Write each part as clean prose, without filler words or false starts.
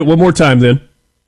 One more time, then.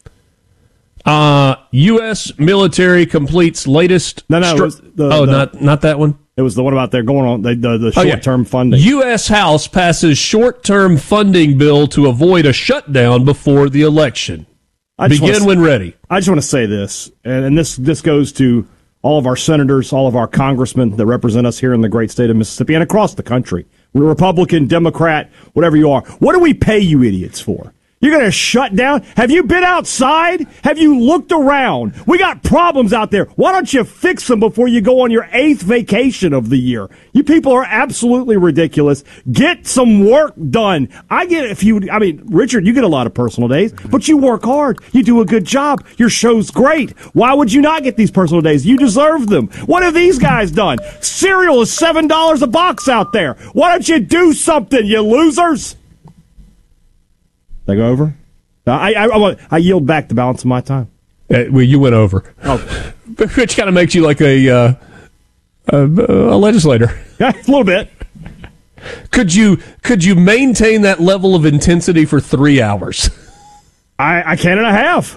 U.S. military completes latest... No, not that one? It was the one about they're going on the short-term funding. U.S. House passes short-term funding bill to avoid a shutdown before the election. Begin when ready. I just want to say this, and this goes to all of our senators, all of our congressmen that represent us here in the great state of Mississippi and across the country. We're Republican, Democrat, whatever you are. What do we pay you idiots for? You're going to shut down? Have you been outside? Have you looked around? We got problems out there. Why don't you fix them before you go on your 8th vacation of the year? You people are absolutely ridiculous. Get some work done. Richard, you get a lot of personal days, but you work hard. You do a good job. Your show's great. Why would you not get these personal days? You deserve them. What have these guys done? Cereal is $7 a box out there. Why don't you do something, you losers? They go over? I yield back the balance of my time. You went over. Oh. Which kind of makes you like a legislator. Yeah, a little bit. Could you maintain that level of intensity for 3 hours? I can and I have.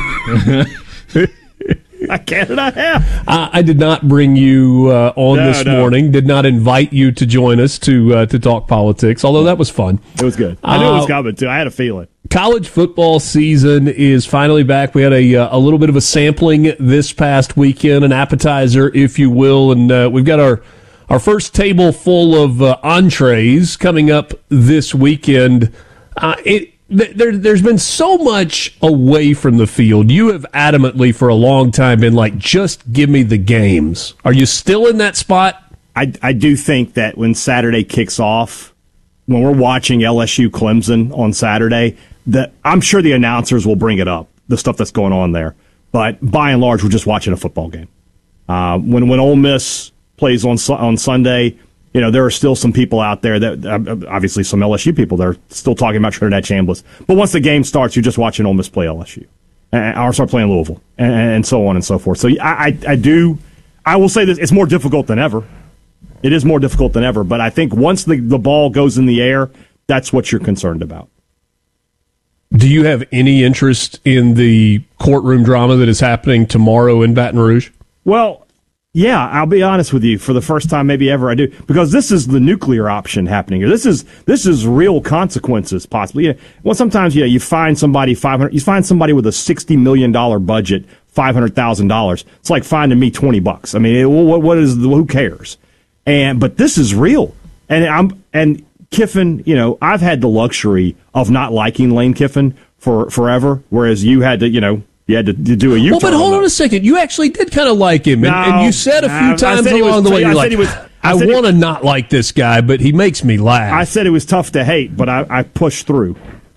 I can and I have. I did not bring you on this morning. Did not invite you to join us to talk politics, although that was fun. It was good. I knew it was coming, too. I had a feeling. College football season is finally back. We had a little bit of a sampling this past weekend, an appetizer, if you will, and we've got our first table full of entrees coming up this weekend. There's been so much away from the field. You have adamantly for a long time been like, just give me the games. Are you still in that spot? I do think that when Saturday kicks off, when we're watching LSU Clemson on Saturday, I'm sure the announcers will bring it up, the stuff that's going on there. But by and large, we're just watching a football game. When Ole Miss plays on Sunday, there are still some people out there that, obviously some LSU people that are still talking about Trinidad Chambliss. But once the game starts, you're just watching Ole Miss play LSU. Or start playing Louisville, and so on and so forth. So I will say this, it's more difficult than ever. It is more difficult than ever. But I think once the ball goes in the air, that's what you're concerned about. Do you have any interest in the courtroom drama that is happening tomorrow in Baton Rouge? Well, yeah, I'll be honest with you. For the first time maybe ever I do. Because this is the nuclear option happening here. This is real consequences, possibly. Yeah. Well, sometimes, you find somebody with a $60 million budget, $500,000. It's like finding me $20. I mean, who cares? But this is real. And Kiffin, I've had the luxury of not liking Lane Kiffin forever, whereas you had to, you had to do a U-turn. Well, but hold on a second. You actually did kind of like him, and you said a few times along the way, you're like, I want to not like this guy, but he makes me laugh. I said it was tough to hate, but I pushed through.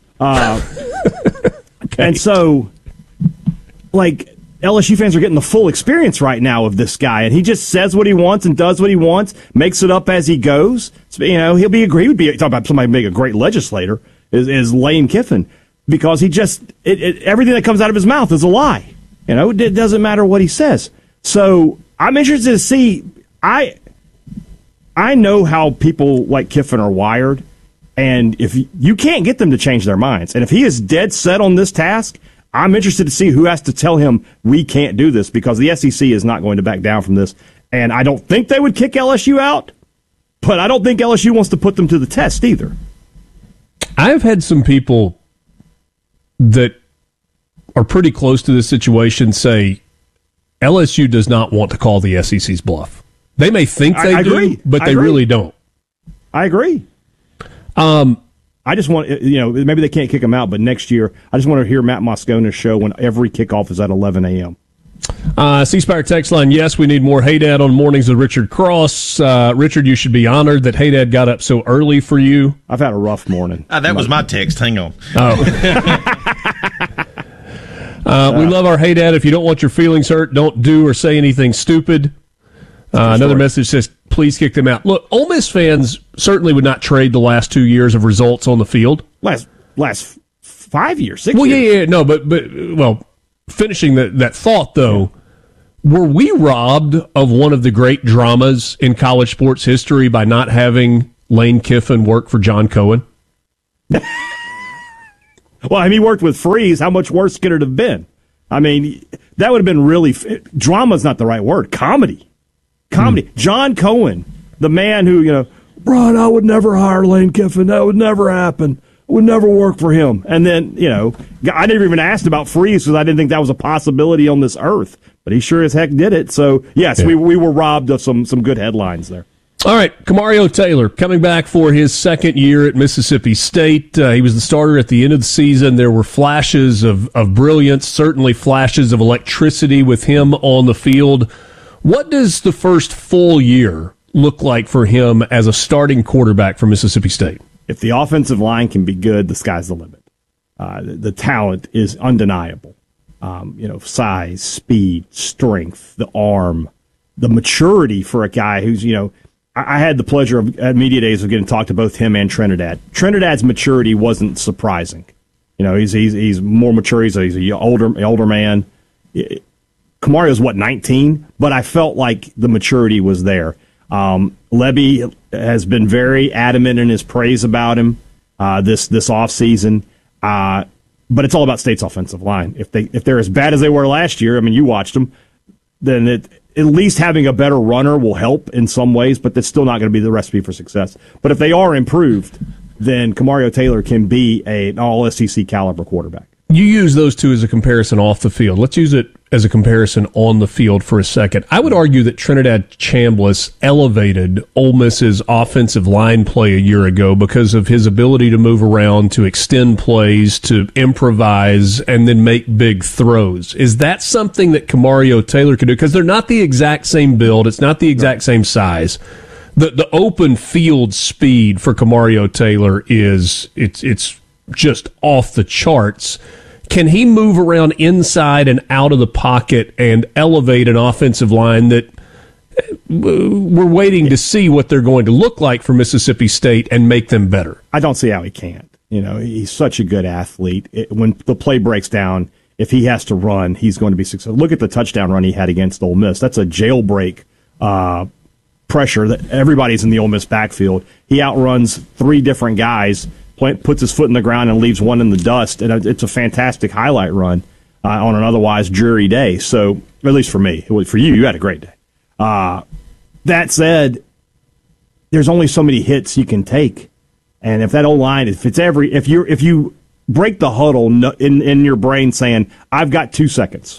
Okay. And so, LSU fans are getting the full experience right now of this guy, and he just says what he wants and does what he wants, makes it up as he would be talking about somebody being a great legislator is Lane Kiffin, because he just everything that comes out of his mouth is a lie. It doesn't matter what he says. So I'm interested to see. I know how people like Kiffin are wired, and if you can't get them to change their minds, and if he is dead set on this task, I'm interested to see who has to tell him we can't do this, because the SEC is not going to back down from this. And I don't think they would kick LSU out, but I don't think LSU wants to put them to the test either. I've had some people that are pretty close to this situation say LSU does not want to call the SEC's bluff. They may think they do, but they really don't. I agree. I just want, maybe they can't kick him out, but next year, I just want to hear Matt Moscona's show when every kickoff is at 11 a.m. C-Spire text line, yes, we need more Hey Dad on mornings with Richard Cross. Richard, you should be honored that Hey Dad got up so early for you. I've had a rough morning. That was my text. Hang on. Oh. We love our Hey Dad. If you don't want your feelings hurt, don't do or say anything stupid. Another message says, please kick them out. Look, Ole Miss fans certainly would not trade the last 2 years of results on the field. Last 5 years, 6 years. Yeah, no, but finishing that thought, though, were we robbed of one of the great dramas in college sports history by not having Lane Kiffin work for John Cohen? Well, I mean, he worked with Freeze. How much worse could it have been? I mean, that would have been really drama's not the right word. Comedy. John Cohen, the man who, Brian, I would never hire Lane Kiffin. That would never happen. It would never work for him. And then, I never even asked about Freeze because I didn't think that was a possibility on this earth. But he sure as heck did it. So, yes, we were robbed of some good headlines there. All right, Kamario Taylor coming back for his second year at Mississippi State. He was the starter at the end of the season. There were flashes of brilliance, certainly flashes of electricity with him on the field. What does the first full year look like for him as a starting quarterback for Mississippi State? If the offensive line can be good, the sky's the limit. The talent is undeniable. Size, speed, strength, the arm, the maturity for a guy who's, I had the pleasure of at media days of getting to talk to both him and Trinidad. Trinidad's maturity wasn't surprising. He's more mature. He's an older man. Kamario's 19, but I felt like the maturity was there. Lebby has been very adamant in his praise about him this offseason. But it's all about State's offensive line. If they're as bad as they were last year, I mean, you watched them, then at least having a better runner will help in some ways, but that's still not going to be the recipe for success. But if they are improved, then Kamario Taylor can be an all-SEC caliber quarterback. You use those two as a comparison off the field. Let's use it as a comparison on the field for a second. I would argue that Trinidad Chambliss elevated Ole Miss's offensive line play a year ago because of his ability to move around, to extend plays, to improvise, and then make big throws. Is that something that Kamario Taylor could do? Because they're not the exact same build. It's not the exact same size. The open field speed for Kamario Taylor it's just off the charts. Can he move around inside and out of the pocket and elevate an offensive line that we're waiting to see what they're going to look like for Mississippi State and make them better? I don't see how he can't. He's such a good athlete. When the play breaks down, if he has to run, he's going to be successful. Look at the touchdown run he had against Ole Miss. That's a jailbreak pressure that everybody's in the Ole Miss backfield. He outruns three different guys, puts his foot in the ground and leaves one in the dust, and it's a fantastic highlight run on an otherwise dreary day. So, at least for me, for you had a great day. That said, there's only so many hits you can take, and if that O-line, if you break the huddle in your brain saying, "I've got 2 seconds.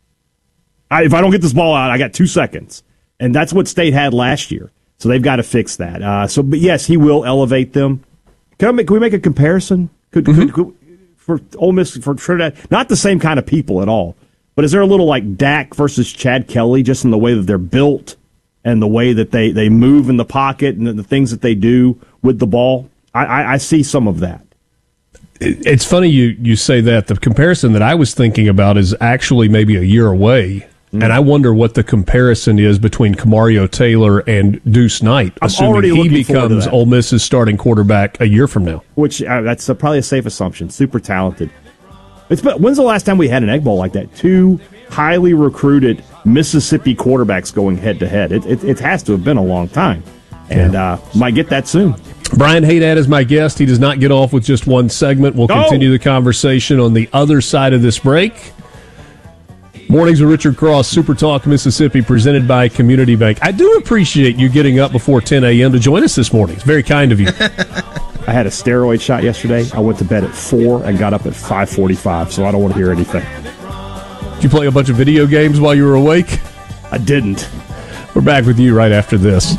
If I don't get this ball out, I got 2 seconds," and that's what State had last year. So they've got to fix that. But yes, he will elevate them. Can we make a comparison? Could for Ole Miss, for Trinidad? Not the same kind of people at all. But is there a little like Dak versus Chad Kelly, just in the way that they're built and the way that they move in the pocket and the things that they do with the ball? I see some of that. It's funny you say that. The comparison that I was thinking about is actually maybe a year away. And I wonder what the comparison is between Kamario Taylor and Deuce Knight, assuming he becomes Ole Miss's starting quarterback a year from now. Which that's probably a safe assumption. Super talented. When's the last time we had an Egg Bowl like that? 2 highly recruited Mississippi quarterbacks going head-to-head. It has to have been a long time. And might get that soon. Brian Haydad is my guest. He does not get off with just one segment. We'll continue the conversation on the other side of this break. Mornings with Richard Cross, Super Talk Mississippi, presented by Community Bank. I do appreciate you getting up before 10 a.m. to join us this morning. It's very kind of you. I had a steroid shot yesterday. I went to bed at 4 and got up at 5:45, so I don't want to hear anything. Did you play a bunch of video games while you were awake? I didn't. We're back with you right after this.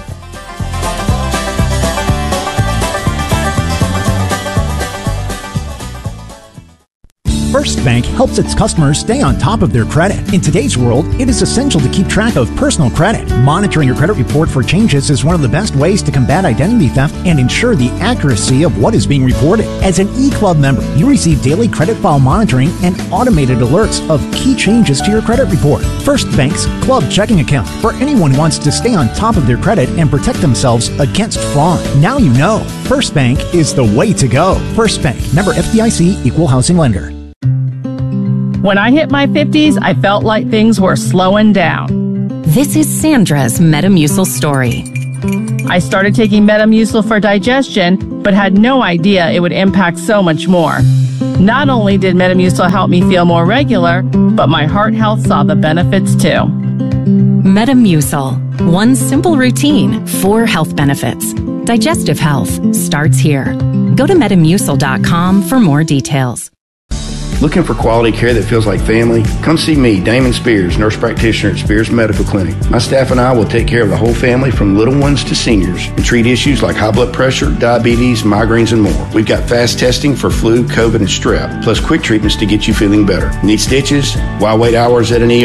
First Bank helps its customers stay on top of their credit. In today's world, it is essential to keep track of personal credit. Monitoring your credit report for changes is one of the best ways to combat identity theft and ensure the accuracy of what is being reported. As an eClub member, you receive daily credit file monitoring and automated alerts of key changes to your credit report. First Bank's Club Checking Account for anyone who wants to stay on top of their credit and protect themselves against fraud. Now you know. First Bank is the way to go. First Bank, member FDIC, equal housing lender. When I hit my 50s, I felt like things were slowing down. This is Sandra's Metamucil story. I started taking Metamucil for digestion, but had no idea it would impact so much more. Not only did Metamucil help me feel more regular, but my heart health saw the benefits too. Metamucil. One simple routine, 4 health benefits. Digestive health starts here. Go to Metamucil.com for more details. Looking for quality care that feels like family? Come see me, Damon Spears, nurse practitioner at Spears Medical Clinic. My staff and I will take care of the whole family from little ones to seniors and treat issues like high blood pressure, diabetes, migraines, and more. We've got fast testing for flu, COVID, and strep, plus quick treatments to get you feeling better. Need stitches? Why wait hours at an ER?